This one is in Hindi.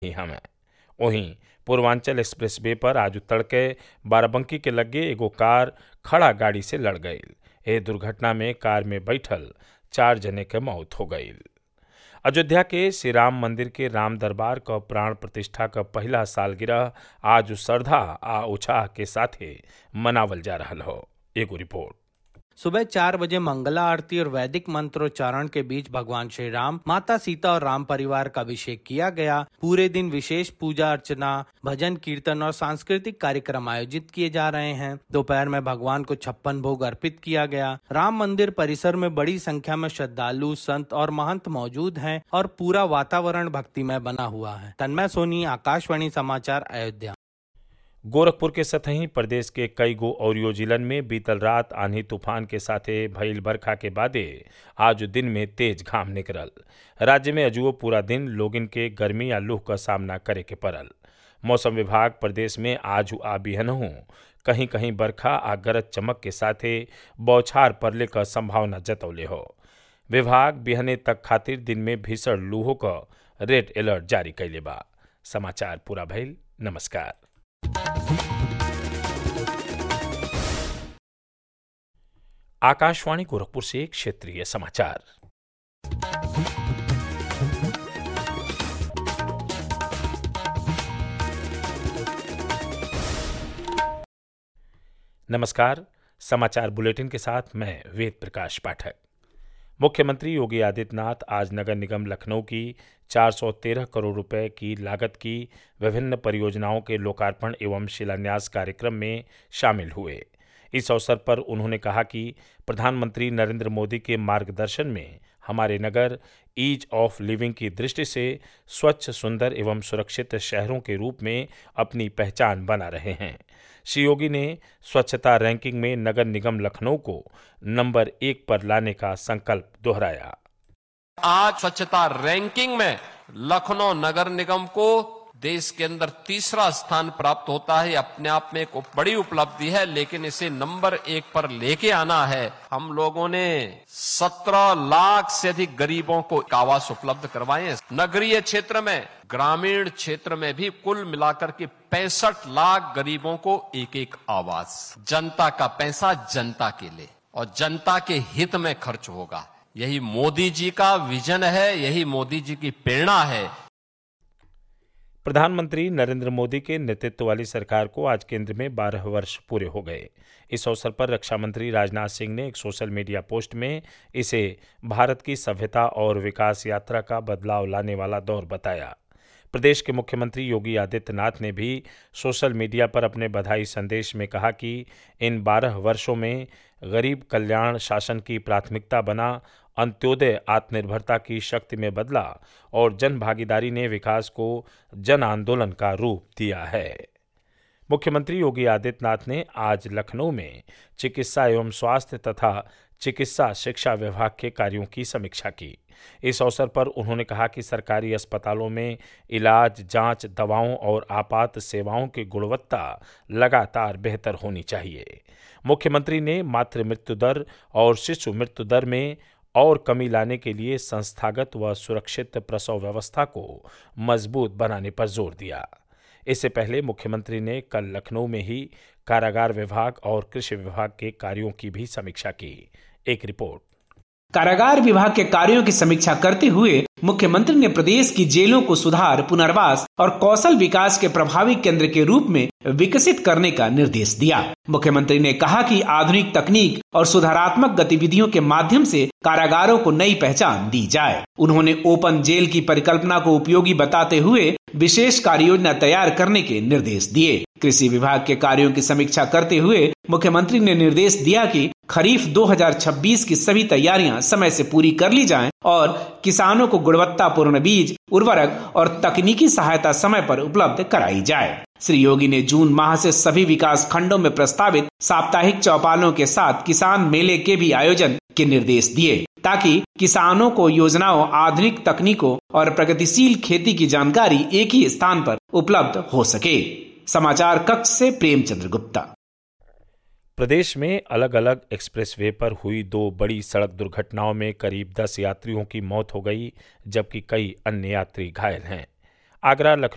ही हमें। वहीं पूर्वांचल एक्सप्रेसवे पर आज तड़के बाराबंकी के लगे एगो कार खड़ा गाड़ी से लड़ गई। ए दुर्घटना में कार में बैठल 4 जने के मौत हो गई। अयोध्या के श्री राम मंदिर के राम दरबार का प्राण प्रतिष्ठा का पहला सालगिरह आज श्रद्धा आ उत्साह के साथे मनावल जा रहा हो। एगो रिपोर्ट। सुबह 4 बजे मंगला आरती और वैदिक मंत्रोच्चारण के बीच भगवान श्री राम, माता सीता और राम परिवार का अभिषेक किया गया। पूरे दिन विशेष पूजा अर्चना, भजन कीर्तन और सांस्कृतिक कार्यक्रम आयोजित किए जा रहे हैं। दोपहर में भगवान को 56 भोग अर्पित किया गया। राम मंदिर परिसर में बड़ी संख्या में श्रद्धालु, संत और महंत मौजूद हैं और पूरा वातावरण भक्तिमय बना हुआ है। तन्मय सोनी, आकाशवाणी समाचार, अयोध्या। गोरखपुर के सतही प्रदेश के कई गो औरियो जिलन में बीतल रात आंधी तूफान के साथे भइल बरखा के बादे आज दिन में तेज घाम निकलल। राज्य में अजुओ पूरा दिन लोगन के गर्मी या लू का सामना करे के पड़ल। मौसम विभाग प्रदेश में आज आ बिहनहू कहीं कहीं बरखा आ गरज चमक के साथे बौछार पड़ले का संभावना जतौले हो। विभाग बिहने तक खातिर दिन में भीषण लूहो का रेड अलर्ट जारी कैले बा। समाचार पूरा भइल। नमस्कार। आकाशवाणी गोरखपुर से क्षेत्रीय समाचार। नमस्कार। समाचार बुलेटिन के साथ मैं वेद प्रकाश पाठक। मुख्यमंत्री योगी आदित्यनाथ आज नगर निगम लखनऊ की 413 करोड़ रुपए की लागत की विभिन्न परियोजनाओं के लोकार्पण एवं शिलान्यास कार्यक्रम में शामिल हुए। इस अवसर पर उन्होंने कहा कि प्रधानमंत्री नरेंद्र मोदी के मार्गदर्शन में हमारे नगर ईज ऑफ लिविंग की दृष्टि से स्वच्छ, सुंदर एवं सुरक्षित शहरों के रूप में अपनी पहचान बना रहे हैं। श्री योगी ने स्वच्छता रैंकिंग में नगर निगम लखनऊ को नंबर 1 पर लाने का संकल्प दोहराया। आज स्वच्छता रैंकिंग में लखनऊ नगर निगम को देश के अंदर 3रा स्थान प्राप्त होता है। अपने आप में एक बड़ी उपलब्धि है, लेकिन इसे नंबर 1 पर लेके आना है। हम लोगों ने 17 लाख से अधिक गरीबों को आवास उपलब्ध करवाए हैं। नगरीय क्षेत्र में, ग्रामीण क्षेत्र में भी कुल मिलाकर के 65 लाख गरीबों को एक आवास। जनता का पैसा जनता के लिए और जनता के हित में खर्च होगा। यही मोदी जी का विजन है, यही मोदी जी की प्रेरणा है। प्रधानमंत्री नरेंद्र मोदी के नेतृत्व वाली सरकार को आज केंद्र में 12 वर्ष पूरे हो गए। इस अवसर पर रक्षा मंत्री राजनाथ सिंह ने एक सोशल मीडिया पोस्ट में इसे भारत की सभ्यता और विकास यात्रा का बदलाव लाने वाला दौर बताया। प्रदेश के मुख्यमंत्री योगी आदित्यनाथ ने भी सोशल मीडिया पर अपने बधाई संदेश में कहा कि इन 12 वर्षों में गरीब कल्याण शासन की प्राथमिकता बना, अंत्योदय आत्मनिर्भरता की शक्ति में बदला और जन भागीदारी ने विकास को जन आंदोलन का रूप दिया है। मुख्यमंत्री योगी आदित्यनाथ ने आज लखनऊ में चिकित्सा एवं स्वास्थ्य तथा चिकित्सा शिक्षा विभाग के कार्यों की समीक्षा की। इस अवसर पर उन्होंने कहा कि सरकारी अस्पतालों में इलाज, जांच, दवाओं और आपात सेवाओं की गुणवत्ता लगातार बेहतर होनी चाहिए। मुख्यमंत्री ने मातृ मृत्यु दर और शिशु मृत्यु दर में और कमी लाने के लिए संस्थागत व सुरक्षित प्रसव व्यवस्था को मजबूत बनाने पर जोर दिया। इससे पहले मुख्यमंत्री ने कल लखनऊ में ही कारागार विभाग और कृषि विभाग के कार्यों की भी समीक्षा की। एक रिपोर्ट। कारागार विभाग के कार्यों की समीक्षा करते हुए मुख्यमंत्री ने प्रदेश की जेलों को सुधार, पुनर्वास और कौशल विकास के प्रभावी केंद्र के रूप में विकसित करने का निर्देश दिया। मुख्यमंत्री ने कहा कि आधुनिक तकनीक और सुधारात्मक गतिविधियों के माध्यम से कारागारों को नई पहचान दी जाए। उन्होंने ओपन जेल की परिकल्पना को उपयोगी बताते हुए विशेष कार्य योजना तैयार करने के निर्देश दिए। कृषि विभाग के कार्यों की समीक्षा करते हुए मुख्यमंत्री ने निर्देश दिया कि खरीफ 2026 की सभी तैयारियां समय से पूरी कर ली जाएं और किसानों को गुणवत्तापूर्ण बीज, उर्वरक और तकनीकी सहायता समय पर उपलब्ध कराई जाए। श्री योगी ने जून माह से सभी विकास खंडों में प्रस्तावित साप्ताहिक चौपालों के साथ किसान मेले के भी आयोजन के निर्देश दिए ताकि किसानों को योजनाओं, आधुनिक तकनीकों और प्रगतिशील खेती की जानकारी एक ही स्थान पर उपलब्ध हो सके। समाचार कक्ष से प्रेमचंद्र गुप्ता। प्रदेश में अलग अलग एक्सप्रेसवे पर हुई 2 बड़ी सड़क दुर्घटनाओं में करीब 10 यात्रियों की मौत हो गई, जबकि कई अन्य यात्री घायल हैं। आगरा लखनऊ